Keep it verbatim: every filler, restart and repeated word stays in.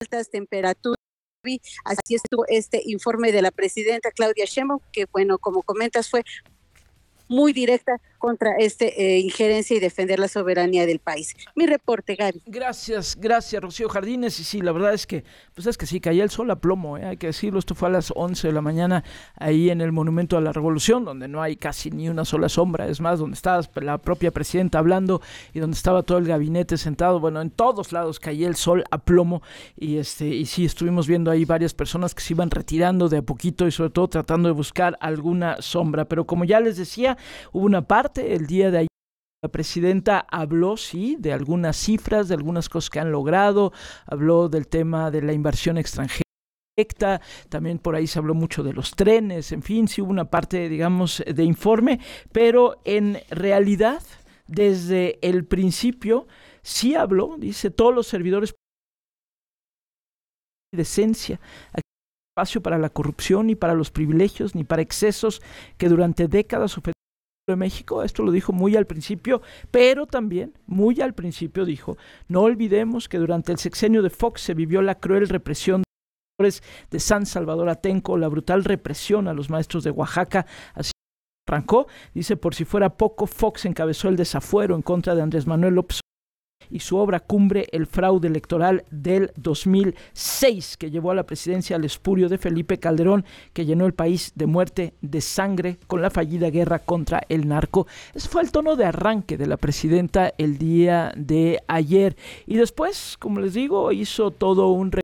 altas temperaturas. Así estuvo este informe de la presidenta Claudia Sheinbaum, que bueno, como comentas, fue muy directa contra este eh, injerencia y defender la soberanía del país. Mi reporte, Gaby. Gracias, gracias, Rocío Jardines. Y sí, la verdad es que, pues es que sí, caía el sol a plomo, ¿eh? Hay que decirlo. Esto fue a las once de la mañana ahí en el Monumento a la Revolución, donde no hay casi ni una sola sombra. Es más, donde estaba la propia presidenta hablando y donde estaba todo el gabinete sentado. Bueno, en todos lados caía el sol a plomo. Y este y sí, estuvimos viendo ahí varias personas que se iban retirando de a poquito y sobre todo tratando de buscar alguna sombra. Pero como ya les decía, hubo una parte el día de ayer. La presidenta habló, sí, de algunas cifras, de algunas cosas que han logrado, habló del tema de la inversión extranjera directa, también por ahí se habló mucho de los trenes, en fin, sí hubo una parte, digamos, de informe, pero en realidad, desde el principio, sí habló, dice, todos los servidores de decencia, aquí no hay espacio para la corrupción, ni para los privilegios, ni para excesos que durante décadas ofendieron de México. Esto lo dijo muy al principio, pero también muy al principio dijo, no olvidemos que durante el sexenio de Fox se vivió la cruel represión de San Salvador Atenco, la brutal represión a los maestros de Oaxaca, así arrancó, dice, por si fuera poco, Fox encabezó el desafuero en contra de Andrés Manuel López y su obra cumbre, el fraude electoral del dos mil seis, que llevó a la presidencia al espurio de Felipe Calderón, que llenó el país de muerte, de sangre, con la fallida guerra contra el narco. Ese fue el tono de arranque de la presidenta el día de ayer. Y después, como les digo, hizo todo un